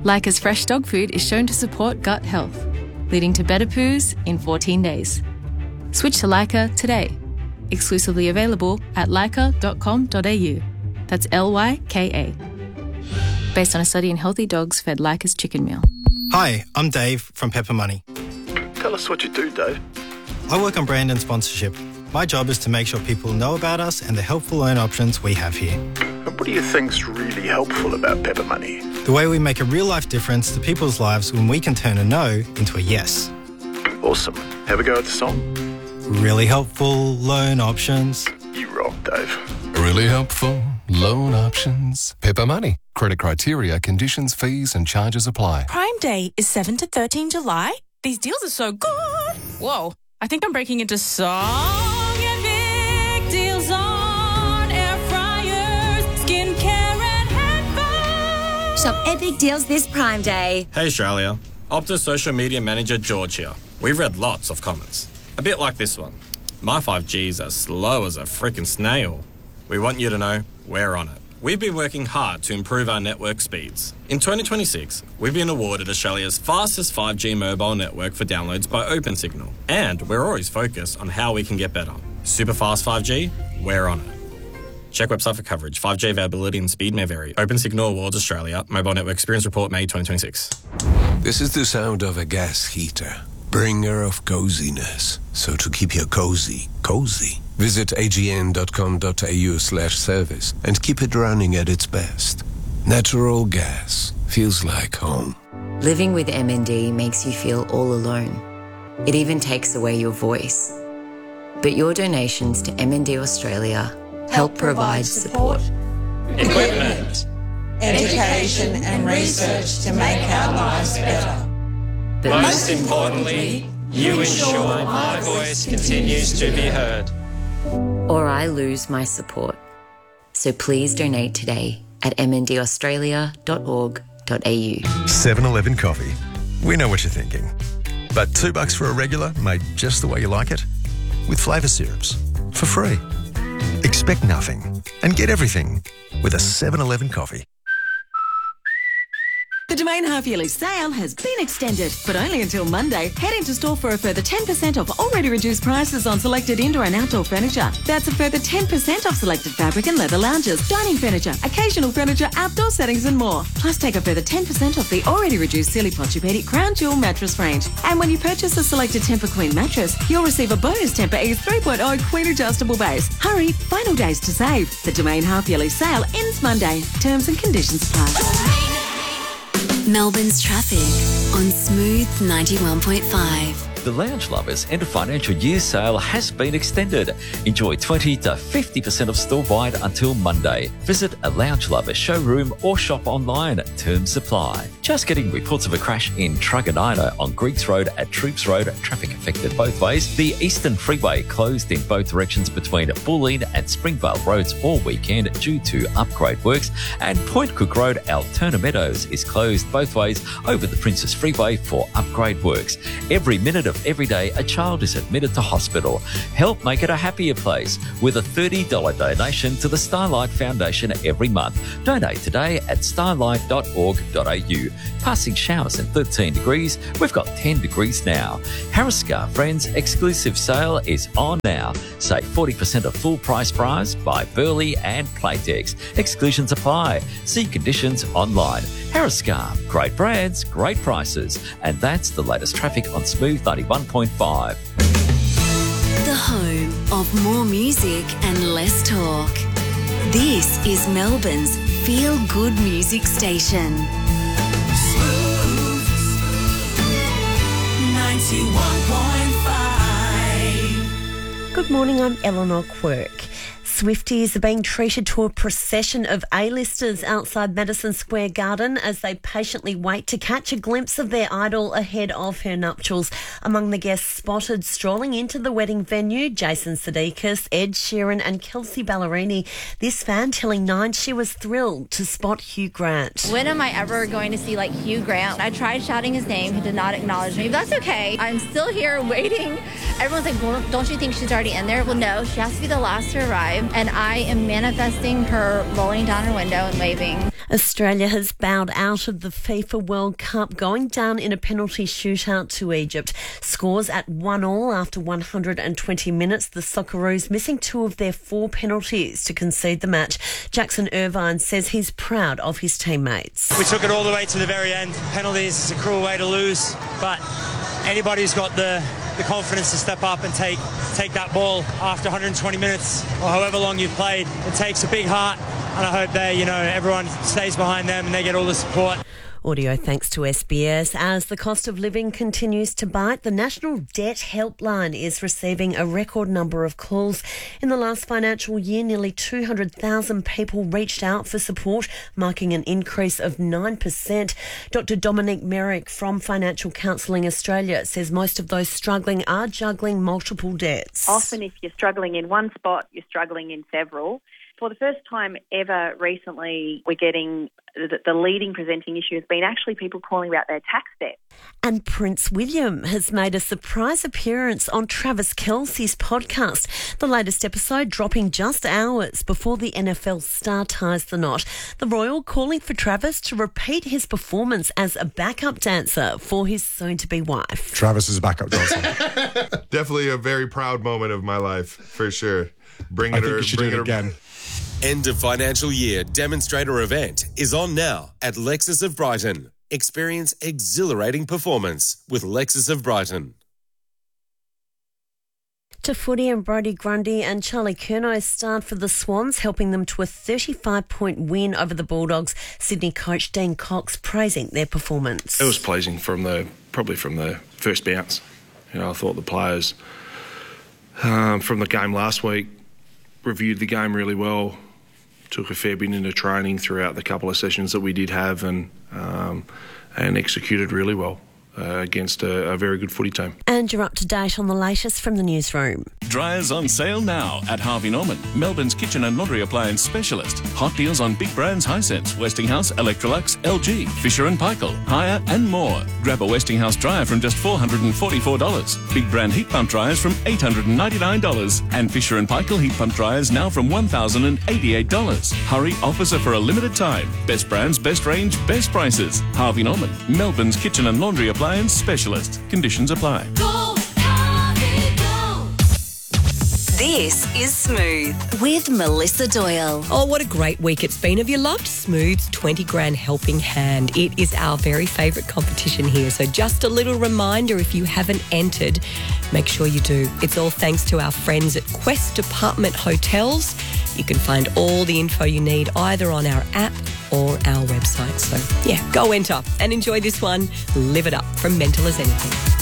Leica's fresh dog food is shown to support gut health, leading to better poos in 14 days. Switch to Leica today. Exclusively available at leica.com.au. That's Lyka. Based on a study in healthy dogs fed Leica's chicken meal. Hi, I'm Dave from Pepper Money. Tell us what you do, Dave. I work on brand and sponsorship. My job is to make sure people know about us and the helpful loan options we have here. And what do you think's really helpful about Pepper Money? The way we make a real-life difference to people's lives when we can turn a no into a yes. Awesome. Have a go at the song? Really helpful loan options. You rock, Dave. Really helpful loan options. Pepper Money. Credit criteria, conditions, fees and charges apply. Prime Day is 7 to 13 July. These deals are so good. Whoa, I think I'm breaking into song and big deals on air fryers, skincare and headphones. Shop epic deals this Prime Day. Hey Australia, Optus social media manager George here. We've read lots of comments. A bit like this one. My 5G's as slow as a freaking snail. We want you to know we're on it. We've been working hard to improve our network speeds. In 2026, we've been awarded Australia's fastest 5G mobile network for downloads by Opensignal. And we're always focused on how we can get better. Super fast 5G, we're on it. Check website for coverage. 5G availability and speed may vary. Opensignal Awards Australia. Mobile Network Experience Report, May 2026. This is the sound of a gas heater, bringer of coziness. So to keep your cozy. Visit agn.com.au/service and keep it running at its best. Natural gas feels like home. Living with MND makes you feel all alone. It even takes away your voice. But your donations to MND Australia help provide support. Equipment, education and research to make our lives better. But most importantly, you ensure my voice continues to be heard. or I lose my support. So please donate today at mndaustralia.org.au. 7-Eleven coffee. We know what you're thinking. But $2 for a regular made just the way you like it? With flavour syrups. For free. Expect nothing and get everything with a 7-Eleven coffee. The Domain half-yearly sale has been extended, but only until Monday. Head into store for a further 10% off already reduced prices on selected indoor and outdoor furniture. That's a further 10% off selected fabric and leather lounges, dining furniture, occasional furniture, outdoor settings and more. Plus take a further 10% off the already reduced Silly Posturepedic Crown Jewel mattress range. And when you purchase a selected Tempur Queen mattress, you'll receive a bonus Tempur Ease 3.0 Queen adjustable base. Hurry, final days to save. The Domain half-yearly sale ends Monday. Terms and conditions apply. Melbourne's traffic on Smooth 91.5. The Lounge Lovers End of Financial Year sale has been extended. Enjoy 20 to 50% off store-wide until Monday. Visit a Lounge Lovers showroom or shop online. Terms apply. Just getting reports of a crash in Truganina on Greeks Road at Troops Road. Traffic affected both ways. The Eastern Freeway closed in both directions between Bulleen and Springvale Roads all weekend due to upgrade works. And Point Cook Road, Alterna Meadows, is closed both ways over the Princess Freeway for upgrade works. Every minute of every day, a child is admitted to hospital. Help make it a happier place with a $30 donation to the Starlight Foundation every month. Donate today at starlight.org.au. Passing showers at 13 degrees. We've got 10 degrees now. Harris Scarf Friends exclusive sale is on now. Save 40% of full price bras by Burley and Playtex. Exclusions apply. See conditions online. Harris Scarf, great brands, great prices. And that's the latest traffic on Smooth 91.5. The home of more music and less talk. This is Melbourne's feel-good music station. Smooth 91.5. Good morning, I'm Eleanor Quirk. Swifties are being treated to a procession of A-listers outside Madison Square Garden as they patiently wait to catch a glimpse of their idol ahead of her nuptials. Among the guests spotted strolling into the wedding venue, Jason Sudeikis, Ed Sheeran and Kelsey Ballerini. This fan telling Nine she was thrilled to spot Hugh Grant. When am I ever going to see Hugh Grant? I tried shouting his name. He did not acknowledge me, but that's okay. I'm still here waiting. Everyone's like, well, don't you think she's already in there? Well, no, she has to be the last to arrive. time, and I am manifesting her rolling down her window and waving. Australia has bowed out of the FIFA World Cup, going down in a penalty shootout to Egypt. Scores at 1-1 after 120 minutes. The Socceroos missing 2 of their 4 penalties to concede the match. Jackson Irvine says he's proud of his teammates. We took it all the way to the very end. Penalties is a cruel way to lose, but anybody who's got the confidence to step up and take that ball after 120 minutes or however long you've played, it takes a big heart, and I hope everyone stays behind them and they get all the support. Audio thanks to SBS. As the cost of living continues to bite, the National Debt Helpline is receiving a record number of calls. In the last financial year, nearly 200,000 people reached out for support, marking an increase of 9%. Dr. Dominic Merrick from Financial Counselling Australia says most of those struggling are juggling multiple debts. Often if you're struggling in one spot, you're struggling in several. For the first time ever recently, we're getting the leading presenting issue has been actually people calling about their tax debt. And Prince William has made a surprise appearance on Travis Kelce's podcast. The latest episode dropping just hours before the NFL star ties the knot. The Royal calling for Travis to repeat his performance as a backup dancer for his soon-to-be wife. Travis is a backup dancer. Definitely a very proud moment of my life, for sure. Bring it again. End of financial year demonstrator event is on now at Lexus of Brighton. Experience exhilarating performance with Lexus of Brighton. To footy, and Brodie Grundy and Charlie Curnow start for the Swans, helping them to a 35-point win over the Bulldogs. Sydney coach Dean Cox praising their performance. It was pleasing from the first bounce. I thought the players from the game last week reviewed the game really well, took a fair bit into training throughout the couple of sessions that we did have, and executed really well against a very good footy team. And you're up to date on the latest from the newsroom. Dryers on sale now at Harvey Norman, Melbourne's kitchen and laundry appliance specialist. Hot deals on big brands Hisense, Westinghouse, Electrolux, LG, Fisher & Paykel, Haier and more. Grab a Westinghouse dryer from just $444. Big brand heat pump dryers from $899. And Fisher & Paykel heat pump dryers now from $1,088. Hurry, offers are for a limited time. Best brands, best range, best prices. Harvey Norman, Melbourne's kitchen and laundry appliance specialist. Conditions apply. This is Smooth with Melissa Doyle. Oh, what a great week it's been. Have you loved Smooth's 20 Grand Helping Hand? It is our very favourite competition here. So just a little reminder, if you haven't entered, make sure you do. It's all thanks to our friends at Quest Department Hotels. You can find all the info you need either on our app or our website. So, yeah, go enter and enjoy this one. Live it up from Mental as Anything.